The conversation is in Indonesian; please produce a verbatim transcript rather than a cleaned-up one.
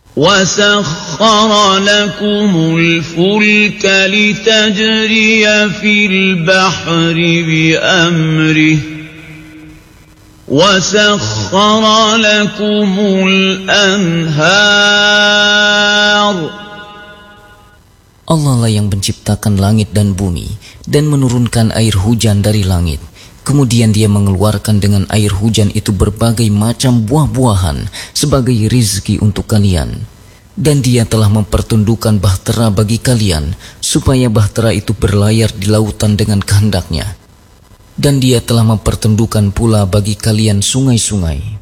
وَسَخَّرَ لَكُمُ الْفُلْكَ لِتَجْرِيَ فِي الْبَحْرِ بِأَمْرِهِ وَسَخَّرَ لَكُمُ الْأَنْهَارَ. Allah lah yang menciptakan langit dan bumi dan menurunkan air hujan dari langit. Kemudian dia mengeluarkan dengan air hujan itu berbagai macam buah-buahan sebagai rizki untuk kalian. Dan dia telah mempertundukkan bahtera bagi kalian supaya bahtera itu berlayar di lautan dengan kehendaknya. Dan dia telah mempertundukkan pula bagi kalian sungai-sungai.